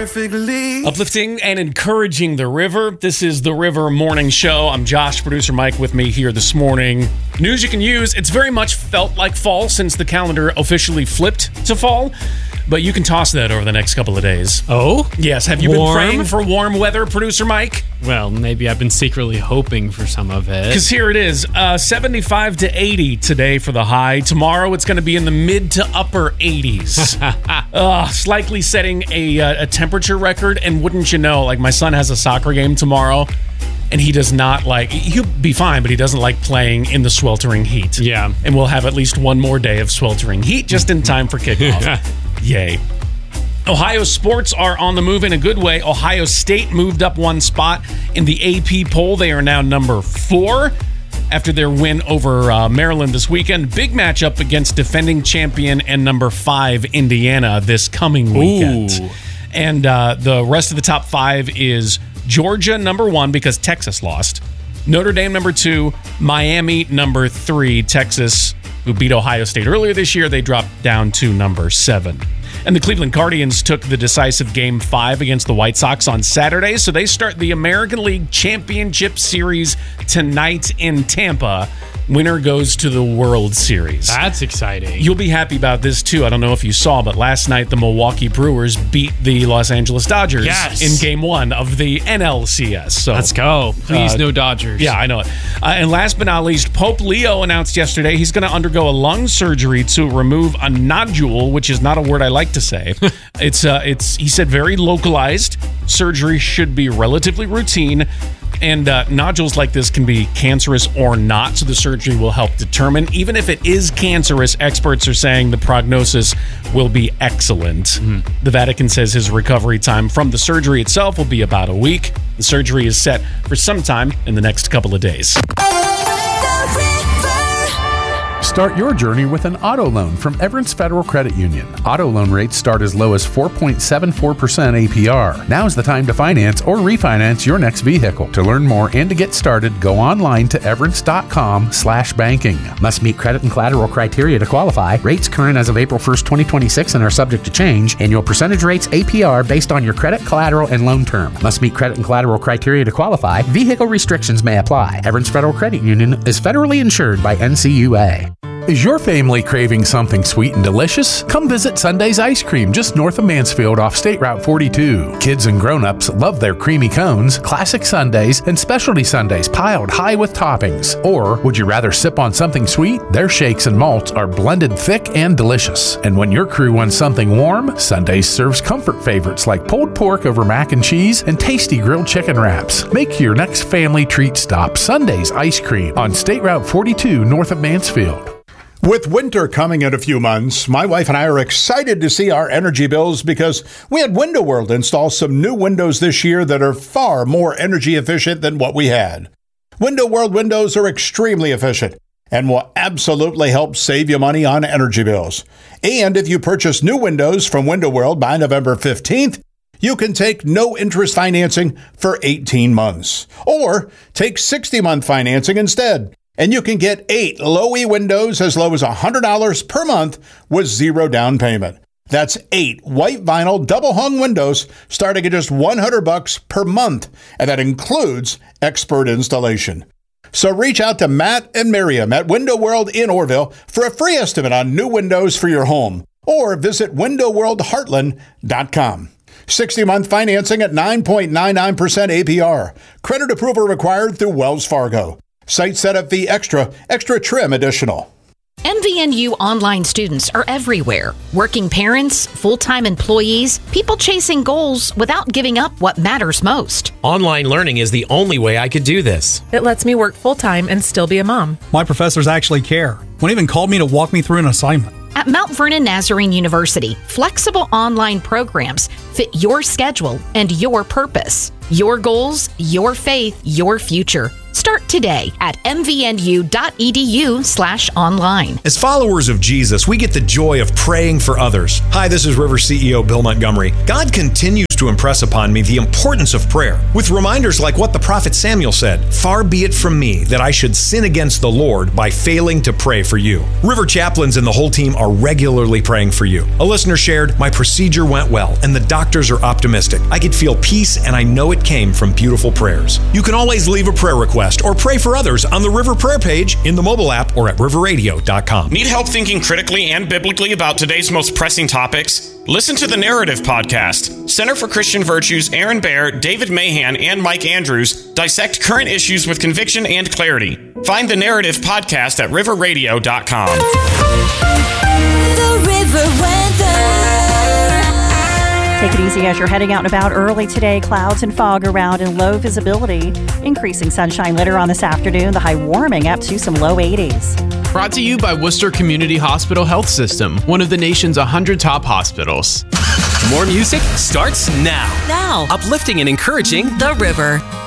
perfectly. Uplifting and encouraging the river. This is the River Morning Show. I'm Josh, producer Mike with me here this morning. News you can use. It's very much felt like fall since the calendar officially flipped to fall. But you can toss that over the next couple of days. Oh? Yes. Have you been praying for warm weather, producer Mike? Well, maybe I've been secretly hoping for some of it. Because here it is, 75 to 80 today for the high. Tomorrow it's going to be in the mid to upper 80s. Slightly setting a temperature record. And wouldn't you know, like my son has a soccer game tomorrow. And he does not he'll be fine, but he doesn't like playing in the sweltering heat. Yeah. And we'll have at least one more day of sweltering heat just in time for kickoff. Yay. Ohio sports are on the move in a good way. Ohio State moved up one spot in the AP poll. They are now number 4 after their win over Maryland this weekend. Big matchup against defending champion and number 5 Indiana this coming weekend. Ooh. And the rest of the top 5 is Georgia number 1 because Texas lost. Notre Dame number 2, Miami number 3, Texas, who beat Ohio State earlier this year, they dropped down to number 7. And the Cleveland Guardians took the decisive Game 5 against the White Sox on Saturday, so they start the American League Championship Series tonight in Tampa. Winner goes to the World Series. That's exciting. You'll be happy about this, too. I don't know if you saw, but last night the Milwaukee Brewers beat the Los Angeles Dodgers in Game 1 of the NLCS. So let's go. Please, no Dodgers. Yeah, I know it. And last but not least, Pope Leo announced yesterday he's going to undergo a lung surgery to remove a nodule, which is not a word I like to say. It's he said, very localized. Surgery should be relatively routine. And nodules like this can be cancerous or not, so the surgery will help determine. Even if it is cancerous, experts are saying the prognosis will be excellent. The Vatican says his recovery time from the surgery itself will be about a week. The surgery is set for sometime in the next couple of days. Start your journey with an auto loan from Everence Federal Credit Union. Auto loan rates start as low as 4.74% APR. Now's the time to finance or refinance your next vehicle. To learn more and to get started, go online to everence.com/banking. Must meet credit and collateral criteria to qualify. Rates current as of April 1st, 2026 and are subject to change. Annual percentage rates APR based on your credit, collateral, and loan term. Must meet credit and collateral criteria to qualify. Vehicle restrictions may apply. Everence Federal Credit Union is federally insured by NCUA. Is your family craving something sweet and delicious? Come visit Sunday's Ice Cream just north of Mansfield off State Route 42. Kids and grown-ups love their creamy cones, classic sundaes, and specialty sundaes piled high with toppings. Or would you rather sip on something sweet? Their shakes and malts are blended thick and delicious. And when your crew wants something warm, Sundays serves comfort favorites like pulled pork over mac and cheese and tasty grilled chicken wraps. Make your next family treat stop Sunday's Ice Cream on State Route 42 north of Mansfield. With winter coming in a few months, my wife and I are excited to see our energy bills because we had Window World install some new windows this year that are far more energy efficient than what we had. Window World windows are extremely efficient and will absolutely help save you money on energy bills. And if you purchase new windows from Window World by November 15th, you can take no interest financing for 18 months or take 60-month financing instead. And you can get 8 low-E windows as low as $100 per month with zero down payment. That's 8 white vinyl double-hung windows starting at just $100 per month, and that includes expert installation. So reach out to Matt and Miriam at Window World in Orville for a free estimate on new windows for your home, or visit windowworldheartland.com. 60-month financing at 9.99% APR. Credit approval required through Wells Fargo. Site setup fee extra trim additional. MVNU online students are everywhere. Working parents, full-time employees, people chasing goals without giving up what matters most. Online learning is the only way I could do this. It lets me work full-time and still be a mom. My professors actually care. One even called me to walk me through an assignment. At Mount Vernon Nazarene University, flexible online programs fit your schedule and your purpose. Your goals, your faith, your future. Start today at mvnu.edu/online. As followers of Jesus, we get the joy of praying for others. Hi, this is River CEO Bill Montgomery. God continues to impress upon me the importance of prayer, with reminders like what the prophet Samuel said, "Far be it from me that I should sin against the Lord by failing to pray for you." River chaplains and the whole team are regularly praying for you. A listener shared, "My procedure went well and the doctors are optimistic. I could feel peace and I know it came from beautiful prayers." You can always leave a prayer request or pray for others on the River Prayer page in the mobile app or at riverradio.com. Need help thinking critically and biblically about today's most pressing topics? Listen to the Narrative Podcast. Center for Christian Virtues, Aaron Baer, David Mahan, and Mike Andrews dissect current issues with conviction and clarity. Find the Narrative Podcast at riverradio.com. The River Weather. Take it easy as you're heading out and about early today. Clouds and fog around and low visibility. Increasing sunshine later on this afternoon. The high warming up to some low 80s. Brought to you by Worcester Community Hospital Health System, one of the nation's 100 top hospitals. More music starts now. Now. Uplifting and encouraging The River.